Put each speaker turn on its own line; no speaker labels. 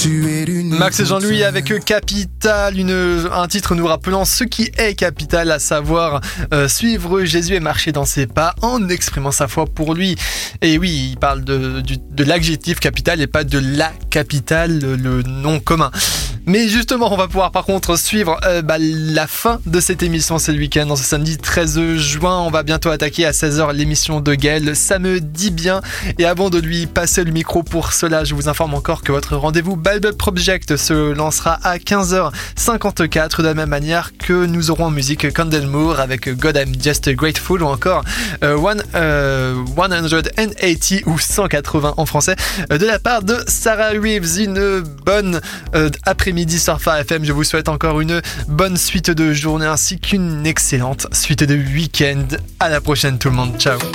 Max et Jean-Louis avec Capital, un titre nous rappelant ce qui est Capital, à savoir suivre Jésus et marcher dans ses pas en exprimant sa foi pour lui. Et oui, il parle de l'adjectif capital et pas de la capitale, le nom commun. Mais justement, on va pouvoir par contre suivre la fin de cette émission, c'est le week-end, dans ce samedi 13 juin. On va bientôt attaquer à 16h l'émission de Gaël, ça me dit bien. Et avant de lui passer le micro pour cela, je vous informe encore que votre rendez-vous Bible Project se lancera à 15h54, de la même manière que nous aurons en musique Candlemoor avec God I'm Just Grateful, ou encore 180 ou 180 en français, de la part de Sarah Reeves. Une bonne après-midi sur Phare FM. Je vous souhaite encore une bonne suite de journée ainsi qu'une excellente suite de week-end. À la prochaine tout le monde, ciao.